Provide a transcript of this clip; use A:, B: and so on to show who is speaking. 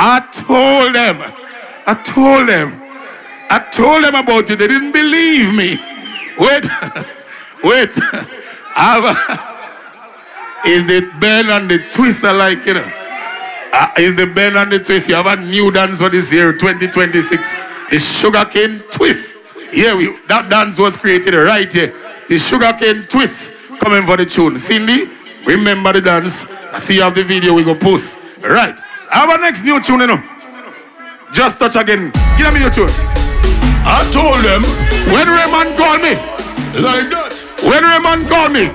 A: I told them about it. They didn't believe me. Wait. Is the bend and the twist alike, you know? Is the bend and the twist. You have a new dance for this year, 2026. The sugarcane twist. Here that dance was created right here. The sugarcane twist coming for the tune. Cindy, remember the dance. I see you have the video we go post. Right. I have a next new tune, you know. Just touch again. Give me your tune. I told them when Raymond called me. Like that. When Raymond called me.